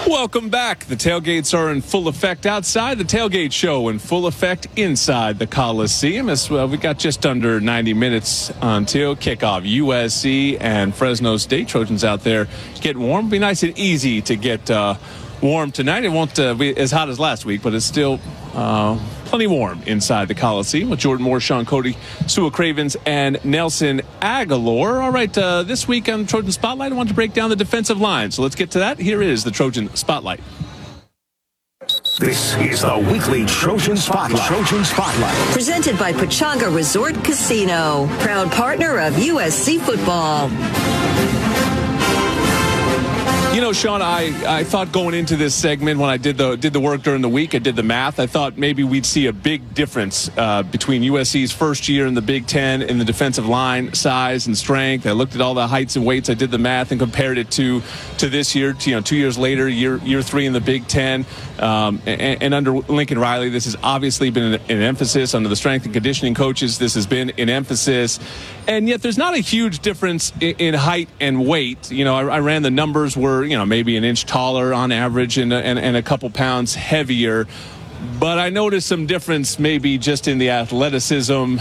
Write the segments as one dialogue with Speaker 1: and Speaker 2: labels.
Speaker 1: Welcome back. The tailgates are in full effect outside. The tailgate show in full effect inside the Coliseum. As well, we got just under 90 minutes until kickoff. USC and Fresno State Trojans out there getting warm. It'll be nice and easy to get warm tonight. It won't be as hot as last week, but it's still plenty warm inside the Coliseum with Jordan Moore, Sean Cody, Sua Cravens, and Nelson Aguilar. All right, this week on Trojan Spotlight, I want to break down the defensive line. So let's get to that. Here is the Trojan Spotlight.
Speaker 2: This is the weekly Trojan Spotlight. Trojan Spotlight.
Speaker 3: Presented by Pechanga Resort Casino, proud partner of USC football.
Speaker 1: You know, Sean, I thought going into this segment when I did the work during the week, I did the math, I thought maybe we'd see a big difference between USC's first year in the Big Ten in the defensive line size and strength. I looked at all the heights and weights. I did the math and compared it to this year, 2 years later, year three in the Big Ten. And under Lincoln Riley, this has obviously been an emphasis. Under the strength and conditioning coaches, this has been an emphasis. And yet there's not a huge difference in height and weight. You know, I ran the numbers were, maybe an inch taller on average and a couple pounds heavier. But I noticed some difference maybe just in the athleticism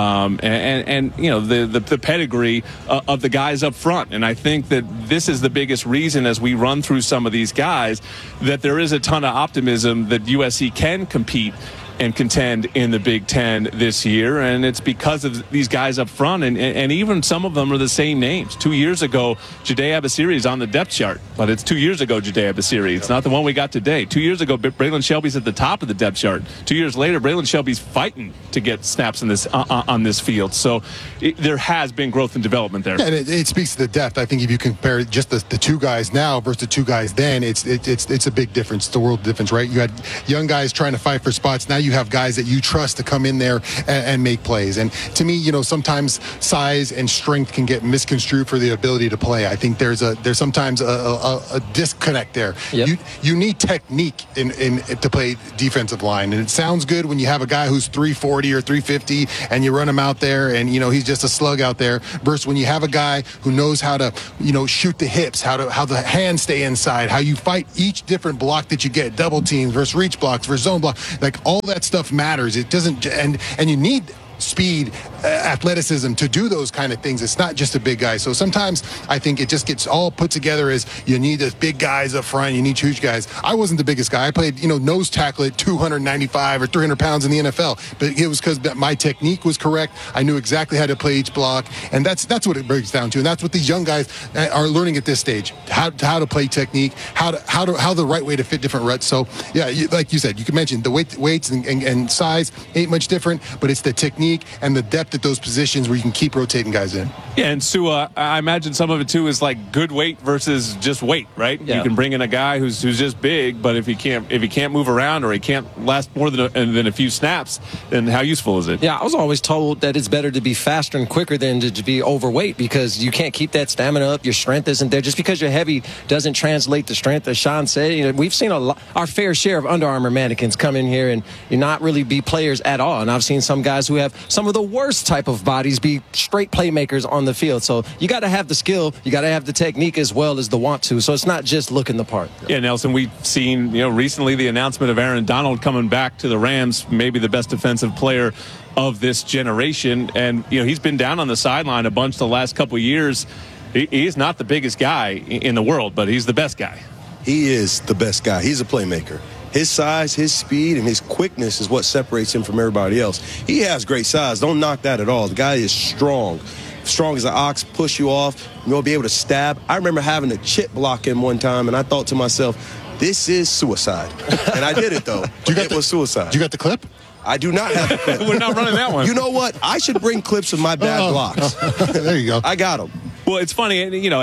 Speaker 1: and the pedigree of the guys up front. And I think that this is the biggest reason as we run through some of these guys that there is a ton of optimism that USC can compete and contend in the Big Ten this year, and it's because of these guys up front, and even some of them are the same names. 2 years ago, Jahdae Abasiri is on the depth chart, but it's 2 years ago Jahdae Abasiri. It's not the one we got today. 2 years ago, Braylon Shelby's at the top of the depth chart. 2 years later, Braylon Shelby's fighting to get snaps in this on this field. So there has been growth and development there.
Speaker 4: Yeah, and it speaks to the depth. I think if you compare just the two guys now versus the two guys then, it's a big difference. It's a world difference, right? You had young guys trying to fight for spots. Now you have guys that you trust to come in there and make plays. And to me, sometimes size and strength can get misconstrued for the ability to play. I think there's sometimes a disconnect there. Yep. You need technique to play defensive line, and it sounds good when you have a guy who's 340 or 350 and you run him out there and he's just a slug out there, versus when you have a guy who knows how to shoot the hips, how the hands stay inside, how you fight each different block that you get, double teams versus reach blocks versus zone block, like all that stuff matters. It doesn't, and you need speed, athleticism to do those kind of things. It's not just a big guy. So sometimes I think it just gets all put together as you need the big guys up front, you need huge guys. I wasn't the biggest guy. I played, nose tackle at 295 or 300 pounds in the NFL, but it was because my technique was correct. I knew exactly how to play each block, and that's what it breaks down to. And that's what these young guys are learning at this stage: how to play technique, how the right way to fit different ruts. So yeah, like you said, you can mention the weights and size ain't much different, but it's the technique and the depth at those positions where you can keep rotating guys in.
Speaker 1: Yeah, and Sua, I imagine some of it too is like good weight versus just weight, right? Yeah. You can bring in a guy who's just big, but if he can't move around or he can't last more than a few snaps, then how useful is it?
Speaker 5: Yeah, I was always told that it's better to be faster and quicker than to be overweight, because you can't keep that stamina up. Your strength isn't there. Just because you're heavy doesn't translate to strength. As Sean said, we've seen our fair share of Under Armour mannequins come in here and not really be players at all. And I've seen some guys who have some of the worst type of bodies be straight playmakers on the field. So you got to have the skill, you got to have the technique as well as the want to. So it's not just looking the part.
Speaker 1: Yeah, Nelson, we've seen recently the announcement of Aaron Donald coming back to the Rams, maybe the best defensive player of this generation, and he's been down on the sideline a bunch the last couple of years. He's not the biggest guy in the world, but he's the best guy.
Speaker 6: He is the best guy. He's a playmaker. His size, his speed, and his quickness is what separates him from everybody else. He has great size. Don't knock that at all. The guy is strong. Strong as an ox, push you off. You'll be able to stab. I remember having a chip block him one time, and I thought to myself, this is suicide. And I did it, though. It was suicide.
Speaker 4: You got the clip?
Speaker 6: I do not have the clip.
Speaker 1: We're not running that one.
Speaker 6: You know what? I should bring clips of my bad blocks.
Speaker 4: There you go.
Speaker 6: I got them.
Speaker 1: Well, it's funny,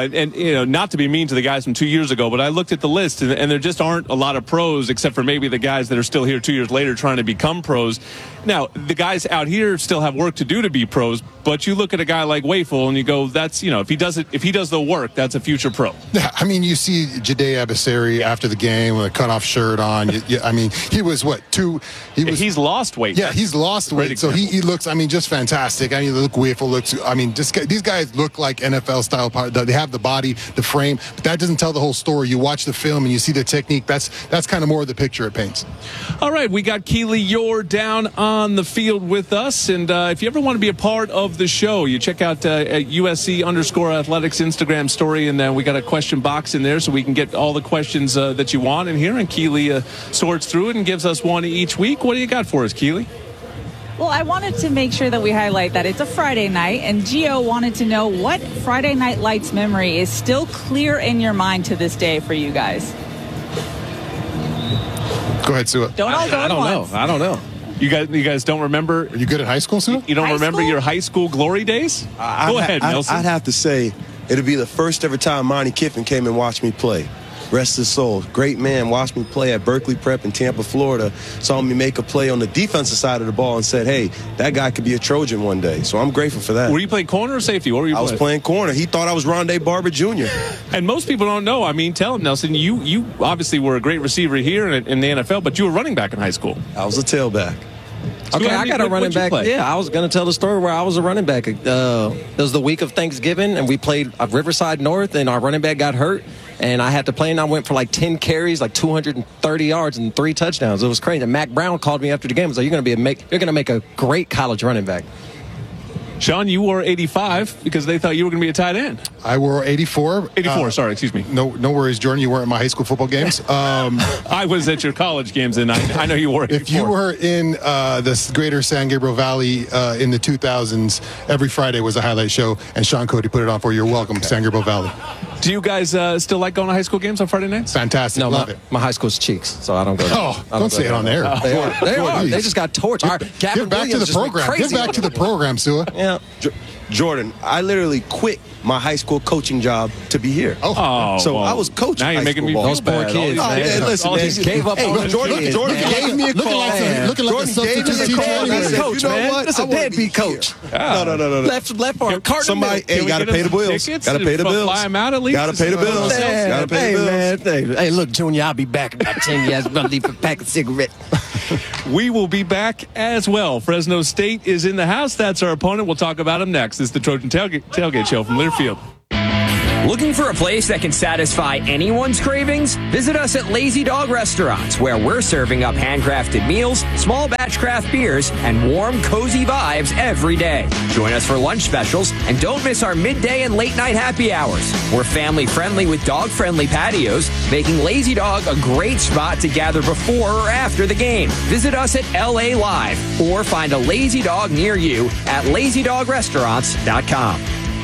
Speaker 1: and not to be mean to the guys from 2 years ago, but I looked at the list, and there just aren't a lot of pros, except for maybe the guys that are still here 2 years later trying to become pros. Now, the guys out here still have work to do to be pros, but you look at a guy like Wafel and you go, that's, if he does the work, that's a future pro.
Speaker 4: Yeah, I mean, you see Jade Abasari after the game with a cutoff shirt on. I mean, he was he's
Speaker 1: lost weight.
Speaker 4: Yeah, he's lost weight. So he looks, just fantastic. I mean, Wafel looks, these guys look like NFL style. They have the body, the frame, but that doesn't tell the whole story. You watch the film and you see the technique. That's kind of more of the picture it paints.
Speaker 1: All right, we got Keely Eure down on the field with us, and if you ever want to be a part of the show, you check out USC_athletics Instagram story, and we got a question box in there so we can get all the questions that you want in here, and Keely sorts through it and gives us one each week. What do you got for us, Keely?
Speaker 7: Well, I wanted to make sure that we highlight that it's a Friday night, and Gio wanted to know what Friday Night Lights memory is still clear in your mind to this day for you guys.
Speaker 4: Go ahead, Sua.
Speaker 5: I don't know.
Speaker 1: You guys don't remember?
Speaker 4: Are you good at high school, Sua?
Speaker 1: You don't remember your high school glory days? Go ahead, Nelson.
Speaker 6: I'd have to say it'd be the first ever time Monty Kiffin came and watched me play. Rest his soul. Great man. Watched me play at Berkeley Prep in Tampa, Florida. Saw me make a play on the defensive side of the ball and said, hey, that guy could be a Trojan one day. So I'm grateful for that.
Speaker 1: Were you playing corner or safety? What were you playing?
Speaker 6: I was playing corner. He thought I was Rondé Barber Jr.
Speaker 1: And most people don't know. Tell him, Nelson, you obviously were a great receiver here in the NFL, but you were running back in high school.
Speaker 6: I was a tailback.
Speaker 5: Okay, I got a running back. Yeah, I was going to tell the story where I was a running back. It was the week of Thanksgiving, and we played Riverside North, and our running back got hurt, and I had to play, and I went for like 10 carries, like 230 yards, and 3 touchdowns. It was crazy. And Mac Brown called me after the game and was like, you're going to make a great college running back.
Speaker 1: Sean, you wore 85 because they thought you were going to be a tight end.
Speaker 4: I wore 84.
Speaker 1: 84, sorry, excuse me.
Speaker 4: No worries, Jordan. You weren't at my high school football games.
Speaker 1: I was at your college games, and I know you wore 84.
Speaker 4: If you were in the greater San Gabriel Valley in the 2000s, every Friday was a highlight show, and Sean Cody put it on for you. You're welcome, San Gabriel Valley.
Speaker 1: Do you guys still like going to high school games on Friday nights?
Speaker 4: Fantastic.
Speaker 5: No,
Speaker 4: Love it.
Speaker 5: My high school's Cheeks, so I don't go there.
Speaker 4: Don't say it on there.
Speaker 5: They are. They just got torched.
Speaker 4: Get back to the program. Get back to the program, Sua.
Speaker 5: Yeah.
Speaker 6: Jordan, I literally quit my high school coaching job to be here. So I was coaching.
Speaker 1: Now you're making me feel
Speaker 5: Those poor
Speaker 1: bad.
Speaker 5: kids, man.
Speaker 6: Listen, man.
Speaker 5: Gave up on
Speaker 6: Jordan gave me a call.
Speaker 4: Looking like a substitute teacher.
Speaker 5: Coach, man. That's a deadbeat coach.
Speaker 6: No.
Speaker 5: Left for a carton.
Speaker 6: Somebody, got to pay the bills. Got to pay the bills.
Speaker 1: Fly them out at least.
Speaker 6: Got to pay the bills. Got to pay the bills.
Speaker 5: Hey, look, Junior, I'll be back in about 10 years. I'm going to leave a pack of cigarettes.
Speaker 1: We will be back as well. Fresno State is in the house. That's our opponent. We'll talk about them next. It's the Trojan Tailgate Show from Learfield.
Speaker 8: Looking for a place that can satisfy anyone's cravings? Visit us at Lazy Dog Restaurants, where we're serving up handcrafted meals, small batch craft beers, and warm, cozy vibes every day. Join us for lunch specials, and don't miss our midday and late night happy hours. We're family friendly with dog friendly patios, making Lazy Dog a great spot to gather before or after the game. Visit us at LA Live, or find a Lazy Dog near you at lazydogrestaurants.com.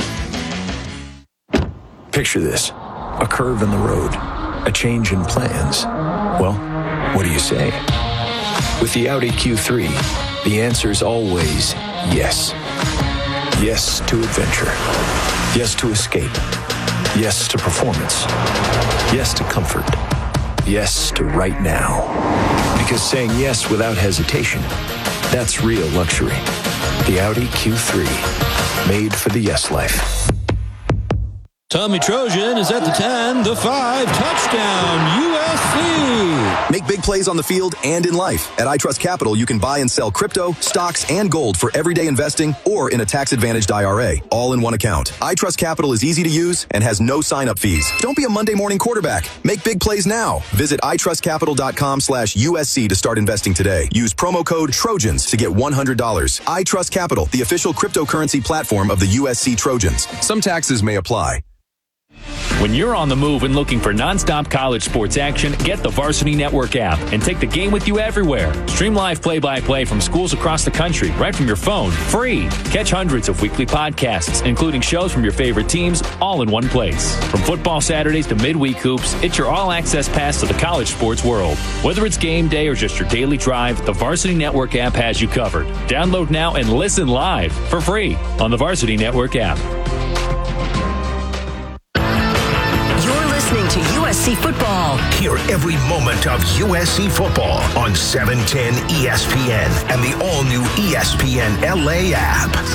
Speaker 9: Picture this, a curve in the road, a change in plans. Well, what do you say? With the Audi Q3, the answer is always yes. Yes to adventure. Yes to escape. Yes to performance. Yes to comfort. Yes to right now. Because saying yes without hesitation, that's real luxury. The Audi Q3, made for the yes life.
Speaker 10: Tommy Trojan is at the 10, the 5, touchdown, USC.
Speaker 11: Make big plays on the field and in life. At iTrust Capital, you can buy and sell crypto, stocks, and gold for everyday investing or in a tax-advantaged IRA, all in one account. iTrust Capital is easy to use and has no sign-up fees. Don't be a Monday morning quarterback. Make big plays now. Visit iTrustCapital.com/USC to start investing today. Use promo code TROJANS to get $100. iTrust Capital, the official cryptocurrency platform of the USC Trojans. Some taxes may apply.
Speaker 12: When you're on the move and looking for nonstop college sports action, get the Varsity Network app and take the game with you everywhere. Stream live play-by-play from schools across the country right from your phone, free. Catch hundreds of weekly podcasts, including shows from your favorite teams, all in one place. From football Saturdays to midweek hoops, it's your all-access pass to the college sports world. Whether it's game day or just your daily drive, the Varsity Network app has you covered. Download now and listen live for free on the Varsity Network app.
Speaker 3: Listening to USC football.
Speaker 2: Hear every moment of USC football on 710 ESPN and the all-new ESPN LA app.